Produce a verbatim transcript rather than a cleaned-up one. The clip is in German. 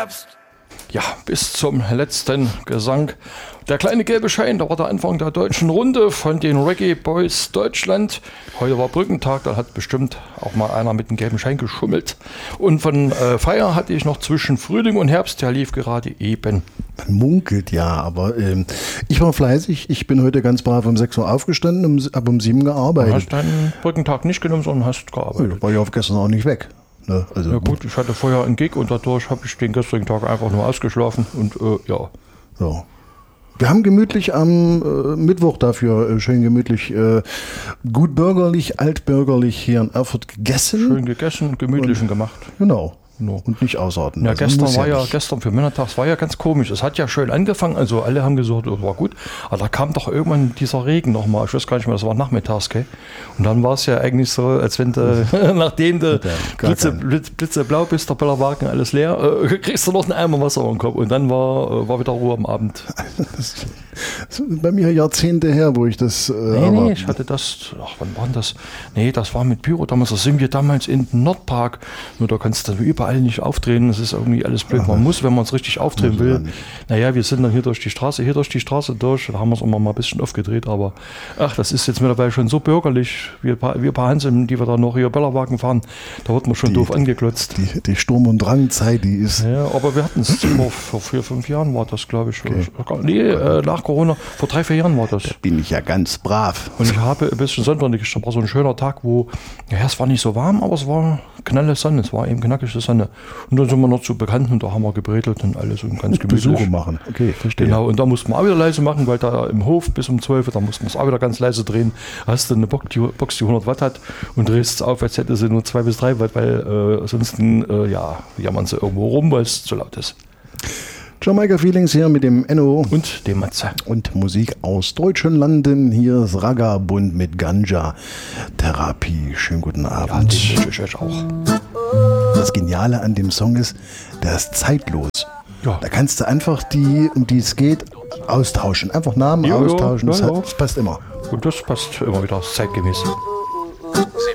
Herbst. Ja, bis zum letzten Gesang. Der kleine gelbe Schein, da war der Anfang der deutschen Runde von den Reggae Boys Deutschland. Heute war Brückentag, da hat bestimmt auch mal einer mit dem gelben Schein geschummelt. Und von äh, Feier hatte ich noch zwischen Frühling und Herbst, der lief gerade eben. Man munkelt ja, aber ähm, ich war fleißig. Ich bin heute ganz brav um sechs Uhr aufgestanden und habe um sieben gearbeitet. Du hast deinen Brückentag nicht genommen, sondern hast gearbeitet. Ja, war ich auf gestern auch nicht weg. Ne? Also, ja gut, ich hatte vorher einen Gig und dadurch habe ich den gestrigen Tag einfach nur ausgeschlafen und äh, ja. So. Wir haben gemütlich am äh, Mittwoch dafür äh, schön gemütlich, äh, gut bürgerlich, altbürgerlich hier in Erfurt gegessen. Schön gegessen, gemütlichen und, gemacht. Genau. No. Und nicht ausarten. Ja, also gestern war ja, ja gestern für Männertags war ja ganz komisch. Es hat ja schön angefangen, also alle haben gesagt, es war gut. Aber da kam doch irgendwann dieser Regen nochmal. Ich weiß gar nicht mehr, das war nachmittags, gell? Und dann war es ja eigentlich so, als wenn du, nachdem du blitze, blitze, blitzeblau bist, der Bollerwagen alles leer, äh, kriegst du noch einen Eimer Wasser auf den Kopf. Und dann war, äh, war wieder Ruhe am Abend. Das ist bei mir Jahrzehnte her, wo ich das. Äh, nee, nee, ich hatte das. Ach, wann war denn das? Nee, das war mit Pyro damals. Da sind wir damals in den Nordpark. Nur da kannst du überall nicht aufdrehen. Das ist irgendwie alles blöd. Man muss, wenn man es richtig aufdrehen will. Naja, wir sind dann hier durch die Straße, hier durch die Straße durch. Da haben wir es immer mal ein bisschen aufgedreht. Aber ach, das ist jetzt mittlerweile schon so bürgerlich. Wir paar, wir paar Hanseln, die wir da noch hier Bollerwagen fahren, da wird man schon die, doof angeklotzt. Die, die Sturm- und Drangzeit, die ist. Ja, aber wir hatten es vor, vor vier, fünf Jahren war das, glaube ich. Okay. Nee, äh, nach Corona, vor drei, vier Jahren war das. Da bin ich ja ganz brav. Und ich habe ein bisschen Sonntag, da war so ein schöner Tag, wo, ja, es war nicht so warm, aber es war knalle Sonne, es war eben knackige Sonne. Und dann sind wir noch zu Bekannten und da haben wir gebretelt und alles und ganz gemütlich. Besuche machen, okay, verstehe. Genau, und da mussten wir auch wieder leise machen, weil da im Hof bis um zwölf, da mussten wir es auch wieder ganz leise drehen. Hast du eine Box, die, Box, die hundert Watt hat und drehst es auf, als hätte sie nur zwei bis drei Watt, weil äh, sonst, äh, ja, jammern sie irgendwo rum, weil es zu laut ist. Jamaika Feelings hier mit dem Enno und dem Matze. Und Musik aus deutschen Landen. Hier ist Ragabund mit Ganja Therapie. Schönen guten Abend. Ja, das wünsche ich euch auch. Das Geniale an dem Song ist, der ist zeitlos. Ja. Da kannst du einfach die, um die es geht, austauschen. Einfach Namen ja, austauschen. Ja, ja, das, ja. das passt immer. Und das passt immer wieder zeitgemäß. Sie